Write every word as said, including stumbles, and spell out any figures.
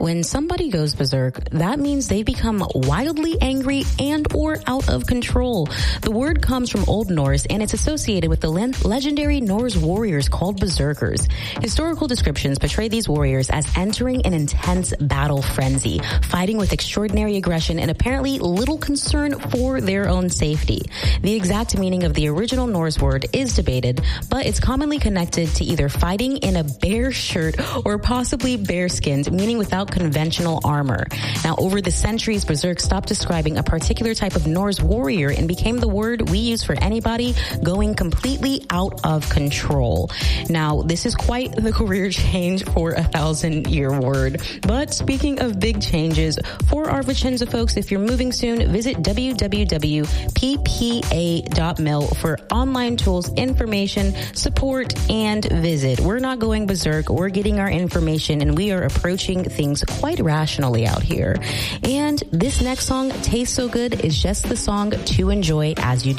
when somebody goes berserk, that means they become wildly angry and or out of control. The word comes from Old Norse, and it's associated with the le- legendary Norse warriors called berserkers. Historical descriptions portray these warriors as entering an intense battle frenzy, fighting with extraordinary aggression and apparently little concern for their own safety. The exact meaning of the original Norse word is debated, but it's commonly connected to either fighting in a bear shirt or possibly bear-skinned, meaning without conventional armor. Now, over the centuries, berserk stopped describing a particular type of Norse warrior and became the word we use for anybody going completely out of control. Now, this is quite the career change for a thousand-year word. But speaking of big changes, for our Vicenza folks, if you're moving soon, visit w w w dot p p a dot mil for online tools, information, support, and visit. We're not going berserk. We're getting our information, and we are approaching things quite rationally out here. And this next song, Tastes So Good, is just the song to enjoy as you do.